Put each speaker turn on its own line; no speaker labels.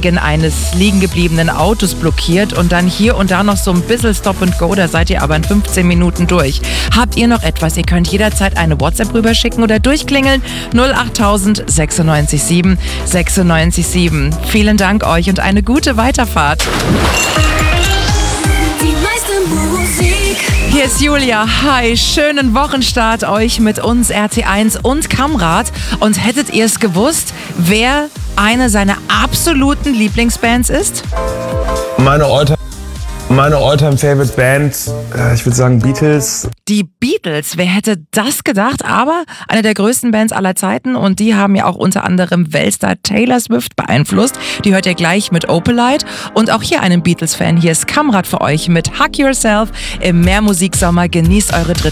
wegen eines liegen gebliebenen Autos blockiert und dann hier und da noch so ein bisschen Stop and Go, da seid ihr aber in 15 Minuten durch. Habt ihr noch etwas? Ihr könnt jederzeit eine WhatsApp rüberschicken oder durchklingeln 08000 96 7 96 7. Vielen Dank euch und eine gute Weiterfahrt.
Die meiste Musik.
Hier ist Julia. Hi, schönen Wochenstart euch mit uns RT1 und Kamrad. Und hättet ihr es gewusst, wer eine seiner absoluten Lieblingsbands ist?
Meine All-Time-Favorite-Band, ich würde sagen Beatles.
Die Beatles, wer hätte das gedacht? Aber eine der größten Bands aller Zeiten und die haben ja auch unter anderem Weltstar Taylor Swift beeinflusst. Die hört ihr gleich mit Opalite und auch hier einen Beatles-Fan. Hier ist Kamrad für euch mit Hug Yourself im Mehrmusiksommer. Genießt eure dritte